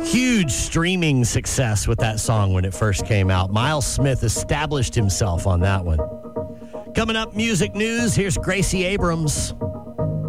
Huge streaming success with that song when it first came out. Miles Smith established himself on that one. Coming up, music news. Here's Gracie Abrams.